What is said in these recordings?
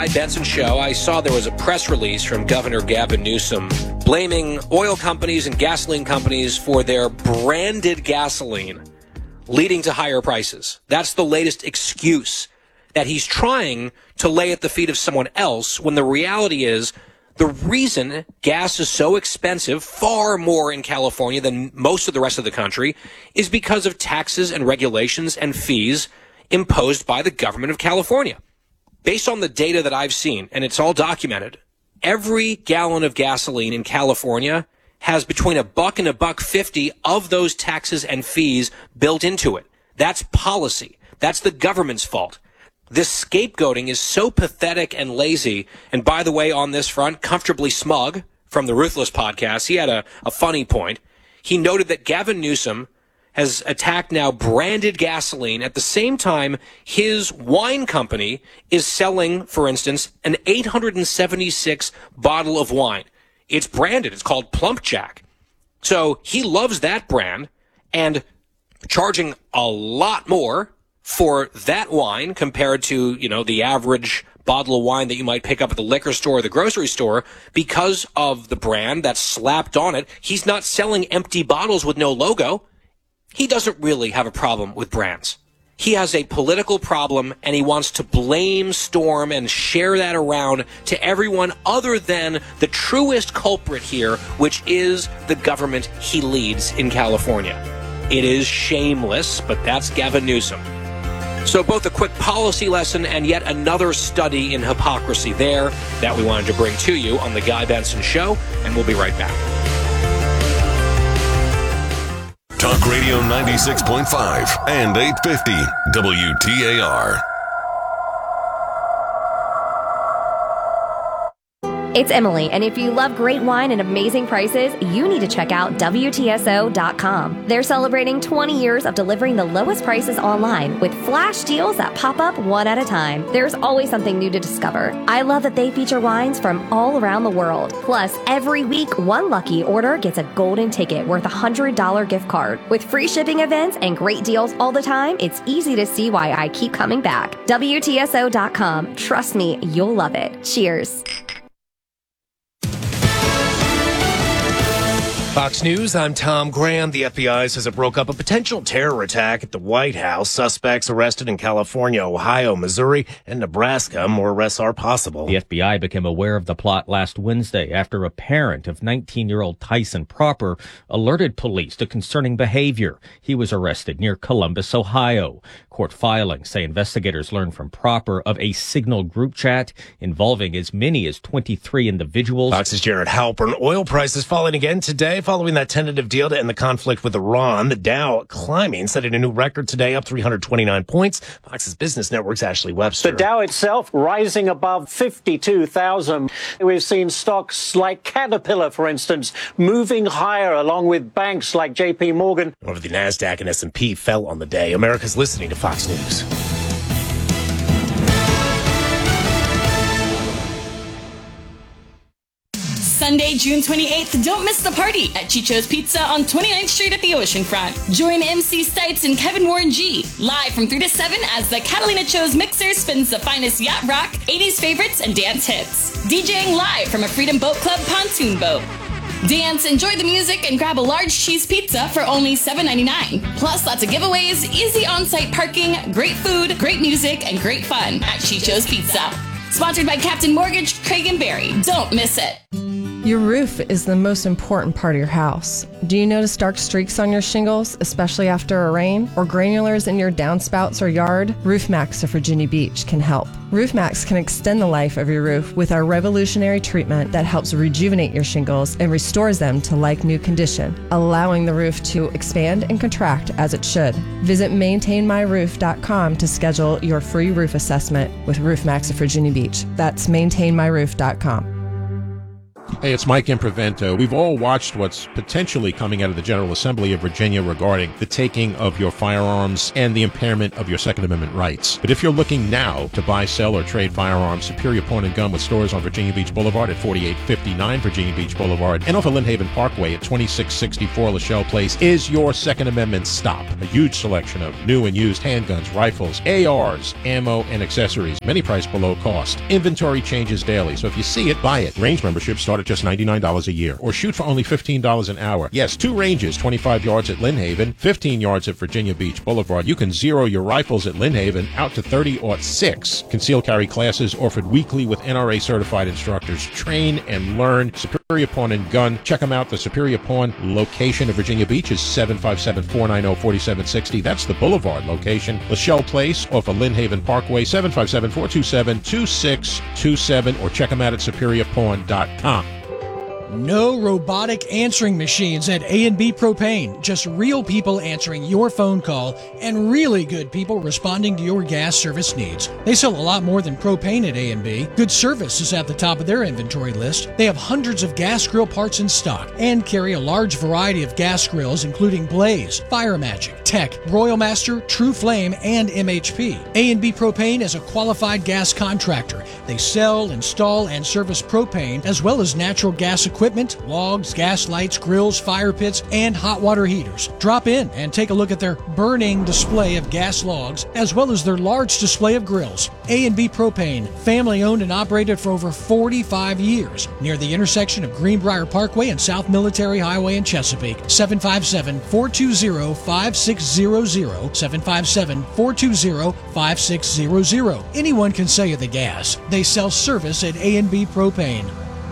Guy Benson Show. I saw there was a press release from Governor Gavin Newsom blaming oil companies and gasoline companies for their branded gasoline leading to higher prices. That's the latest excuse that he's trying to lay at the feet of someone else, when the reality is the reason gas is so expensive, far more in California than most of the rest of the country, is because of taxes and regulations and fees imposed by the government of California. Based on the data that I've seen, and it's all documented, every gallon of gasoline in California has between $1 and $1.50 of those taxes and fees built into it. That's policy. That's the government's fault. This scapegoating is so pathetic and lazy. And by the way, on this front, Comfortably Smug from the Ruthless podcast, he had a funny point. He noted that Gavin Newsom has attacked now branded gasoline at the same time his wine company is selling, for instance, an 876 bottle of wine. It's branded. It's called Plump Jack. So he loves that brand, and charging a lot more for that wine compared to, the average bottle of wine that you might pick up at the liquor store or the grocery store, because of the brand that's slapped on it. He's not selling empty bottles with no logo. He doesn't really have a problem with brands. He has a political problem, and he wants to blame Storm and share that around to everyone other than the truest culprit here, which is the government he leads in California. It is shameless, but that's Gavin Newsom. So both a quick policy lesson and yet another study in hypocrisy there that we wanted to bring to you on The Guy Benson Show, and we'll be right back. Talk Radio 96.5 and 850 WTAR. It's Emily, and if you love great wine and amazing prices, you need to check out WTSO.com. They're celebrating 20 years of delivering the lowest prices online with flash deals that pop up one at a time. There's always something new to discover. I love that they feature wines from all around the world. Plus, every week, one lucky order gets a golden ticket worth a $100 gift card. With free shipping events and great deals all the time, it's easy to see why I keep coming back. WTSO.com. Trust me, you'll love it. Cheers. Fox News, I'm Tom Graham. The FBI says it broke up a potential terror attack at the White House. Suspects arrested in California, Ohio, Missouri, and Nebraska. More arrests are possible. The FBI became aware of the plot last Wednesday after a parent of 19-year-old Tyson Proper alerted police to concerning behavior. He was arrested near Columbus, Ohio. Court filings say investigators learned from Proper of a Signal group chat involving as many as 23 individuals. Fox's Jared Halpern. Oil prices falling again today following that tentative deal to end the conflict with Iran. The Dow climbing, setting a new record today, up 329 points. Fox's Business Network's Ashley Webster. The Dow itself rising above 52,000. We've seen stocks like Caterpillar, for instance, moving higher along with banks like JP Morgan. Over the NASDAQ and S&P fell on the day. America's listening to Fox News. Sunday, June 28th, don't miss the party at Chicho's Pizza on 29th Street at the oceanfront. Join MC Stites and Kevin Warren G live from 3 to 7 as the Catalina Cho's mixer spins the finest yacht rock, 80s favorites, and dance hits. DJing live from a Freedom Boat Club pontoon boat. Dance, enjoy the music, and grab a large cheese pizza for only $7.99. Plus, lots of giveaways, easy on-site parking, great food, great music, and great fun at Chicho's Pizza. Sponsored by Captain Mortgage, Craig and Barry. Don't miss it. Your roof is the most important part of your house. Do you notice dark streaks on your shingles, especially after a rain, or granulars in your downspouts or yard? RoofMax of Virginia Beach can help. RoofMax can extend the life of your roof with our revolutionary treatment that helps rejuvenate your shingles and restores them to like-new condition, allowing the roof to expand and contract as it should. Visit maintainmyroof.com to schedule your free roof assessment with RoofMax of Virginia Beach. That's maintainmyroof.com. Hey, it's Mike Improvento. We've all watched what's potentially coming out of the General Assembly of Virginia regarding the taking of your firearms and the impairment of your Second Amendment rights. But if you're looking now to buy, sell, or trade firearms, Superior Pawn and Gun with stores on Virginia Beach Boulevard at 4859 Virginia Beach Boulevard and off of Lynn Haven Parkway at 2664 Lachelle Place is your Second Amendment stop. A huge selection of new and used handguns, rifles, ARs, ammo, and accessories, many priced below cost. Inventory changes daily, so if you see it, buy it. Range memberships start at just $99 a year, or shoot for only $15 an hour. Yes, 2 ranges, 25 yards at Lynn Haven, 15 yards at Virginia Beach Boulevard. You can zero your rifles at Lynn Haven out to 30-06. Concealed carry classes offered weekly with NRA certified instructors. Train and learn. Superior Pawn and Gun. Check them out. The Superior Pawn location of Virginia Beach is 757-490-4760. That's the Boulevard location. Lachelle Place off of Lynn Haven Parkway, 757-427-2627, or check them out at superiorpawn.com. No robotic answering machines at A&B Propane. Just real people answering your phone call and really good people responding to your gas service needs. They sell a lot more than propane at A&B. Good service is at the top of their inventory list. They have hundreds of gas grill parts in stock and carry a large variety of gas grills including Blaze, Fire Magic, Tech, Royal Master, True Flame, and MHP. A&B Propane is a qualified gas contractor. They sell, install, and service propane as well as natural gas equipment, logs, gas lights, grills, fire pits, and hot water heaters. Drop in and take a look at their burning display of gas logs as well as their large display of grills. A&B Propane, family owned and operated for over 45 years, near the intersection of Greenbrier Parkway and South Military Highway in Chesapeake. 757-420-5600, 757-420-5600. Anyone can sell you the gas. They sell service at A&B Propane.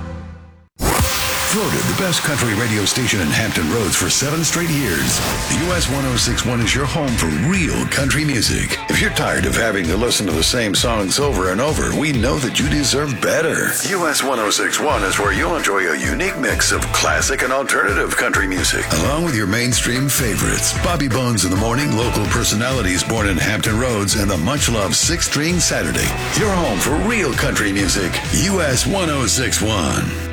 Voted the best country radio station in Hampton Roads for 7 straight years, US 106.1 is your home for real country music. If you're tired of having to listen to the same songs over and over, we know that you deserve better. US 106.1 is where you'll enjoy a unique mix of classic and alternative country music, along with your mainstream favorites. Bobby Bones in the Morning, local personalities born in Hampton Roads, and the much-loved 6-String Saturday. Your home for real country music, US 106.1.